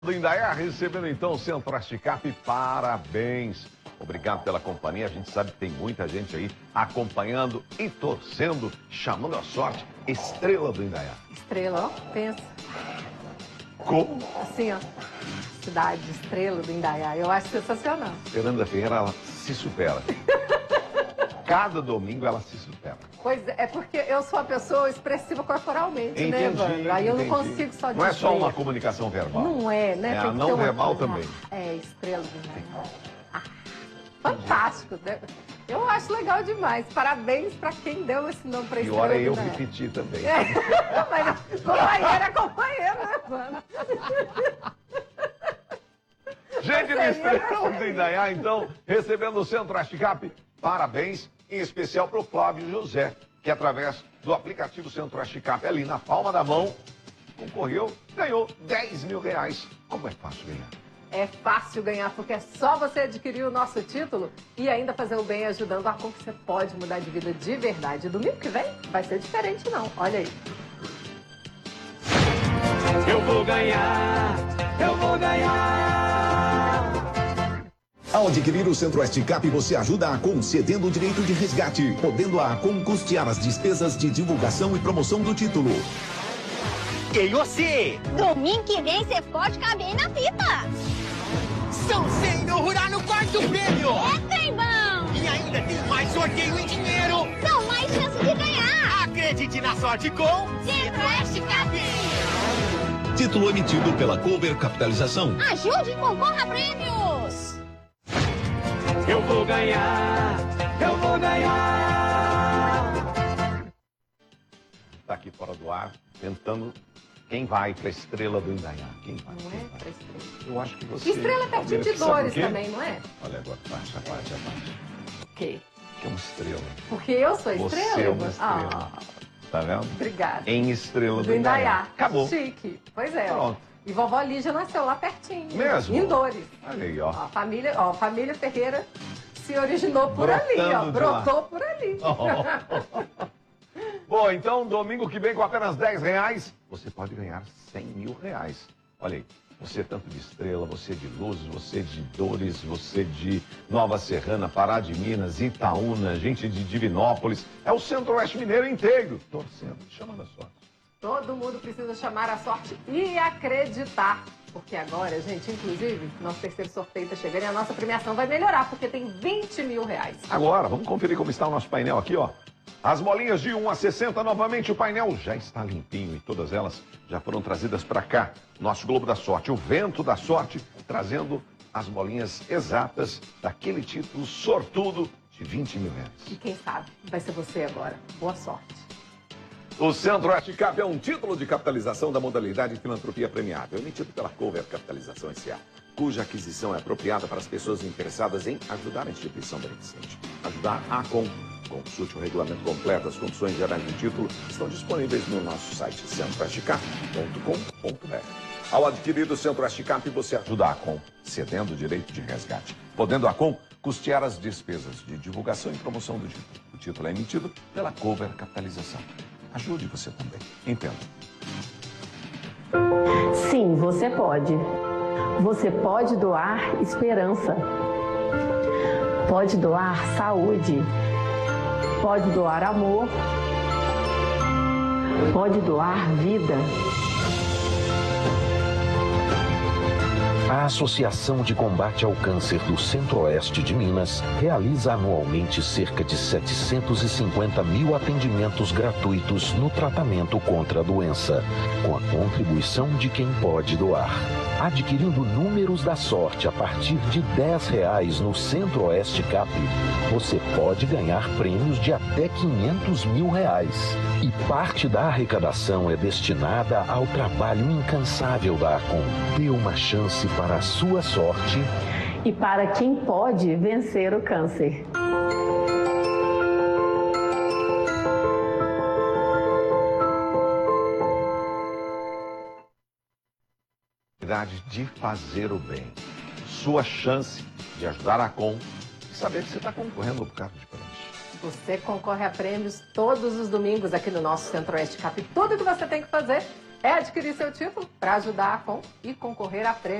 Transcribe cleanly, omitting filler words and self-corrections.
Do Indaiá, recebendo então o Centro-Oeste Cap, parabéns. Obrigado pela companhia, a gente sabe que tem muita gente aí acompanhando e torcendo, chamando a sorte, estrela do Indaiá. Estrela, ó, pensa. Como? Assim, ó, cidade, estrela do Indaiá, eu acho sensacional. Fernanda Ferreira, ela se supera. Cada domingo ela se supera. Pois é, porque eu sou uma pessoa expressiva corporalmente, Entendi, né, Evandro? Aí eu não consigo só dizer. Não é só uma comunicação verbal. Não é, né? É Tem a que não ter verbal também. É, estrela do Indaiá. Fantástico, né? Eu acho legal demais. Parabéns para quem deu esse nome para estrela do E eu Indaiá. repeti também. Mas companheiro é companheiro, né, mano? Gente do Estrela do Indaiá, então, recebendo o Centro-Oeste Cap, parabéns, em especial para o Flávio José, que através do aplicativo Centro-Oeste Cap, ali na palma da mão, concorreu, ganhou 10 mil reais. Como é fácil ganhar? É fácil ganhar, porque é só você adquirir o nosso título e ainda fazer o bem ajudando a como você pode mudar de vida de verdade. Domingo que vem vai ser diferente, não. Olha aí. Eu vou ganhar, eu vou ganhar. Ao adquirir o Centro-Oeste Cap, você ajuda a ACOM cedendo o direito de resgate, podendo a ACOM custear as despesas de divulgação e promoção do título. E você? Domingo que vem você pode caber aí na fita. São 100 mil rural no quarto prêmio. É trembão. E ainda tem mais sorteio em dinheiro. São mais chances de ganhar. Acredite na sorte com Centro-Oeste Cap. Título emitido pela Cover Capitalização. Ajude e concorra a prêmios. Eu vou ganhar, eu vou ganhar. Tá aqui fora do ar, tentando quem vai para a Estrela do Indaiá. Quem vai? Não Quem é vai? pra estrela. Eu acho que você... Estrela é pertinho de Sabe por Dores quê? também, não é? Olha agora, baixa a parte. Ok. Que é uma estrela. Porque eu sou Você estrela? é uma estrela. Ah, Tá vendo? obrigada. Em Estrela Do Indaiá. Acabou. Chique. Pois é. Pronto. E vovó Lígia nasceu lá pertinho. Mesmo? Em Dores. Olha aí, ó. Ó, a família Ferreira se originou por ali, ó. Brotando de lá. Brotou por ali. Bom, então, domingo que vem, com apenas 10 reais, você pode ganhar 100 mil reais. Olha aí, você tanto de Estrela, você de Luzes, você de Dores, você de Nova Serrana, Pará de Minas, Itaúna, gente de Divinópolis. É o Centro-Oeste Mineiro inteiro torcendo, chamando a sorte. Todo mundo precisa chamar a sorte e acreditar. Porque agora, gente, inclusive, nosso terceiro sorteio está chegando e a nossa premiação vai melhorar, porque tem 20 mil reais. Agora, vamos conferir como está o nosso painel aqui, ó. As molinhas de 1 a 60, novamente o painel já está limpinho e todas elas já foram trazidas para cá. Nosso Globo da Sorte, o vento da sorte, trazendo as molinhas exatas daquele título sortudo de 20 mil reais. E quem sabe vai ser você agora. Boa sorte. O Centro-Oeste Cap é um título de capitalização da modalidade filantropia premiável, emitido pela Cover Capitalização S.A., cuja aquisição é apropriada para as pessoas interessadas em ajudar a instituição beneficente. Ajudar a ACOM. Consulte o regulamento completo, as condições gerais do título estão disponíveis no nosso site centroestecap.com.br. Ao adquirir o Centro-Oeste Cap, você ajuda a ACOM, cedendo o direito de resgate, podendo a ACOM custear as despesas de divulgação e promoção do título. O título é emitido pela Cover Capitalização. Ajude você também. Entenda. Sim, você pode. Você pode doar esperança. Pode doar saúde. Pode doar amor. Pode doar vida. A Associação de Combate ao Câncer do Centro-Oeste de Minas realiza anualmente cerca de 750 mil atendimentos gratuitos no tratamento contra a doença, com a contribuição de quem pode doar. Adquirindo números da sorte a partir de R$10 no Centro-Oeste Cap, você pode ganhar prêmios de até R$500 mil. E parte da arrecadação é destinada ao trabalho incansável da ACOM. Dê uma chance para a sua sorte E para quem pode vencer o câncer. De fazer o bem. Sua chance de ajudar a ACOM e saber que você está concorrendo ao bocado de prêmios. Você concorre a prêmios todos os domingos aqui no nosso Centro-Oeste Cap. Tudo que você tem que fazer é adquirir seu título para ajudar e concorrer a prêmios.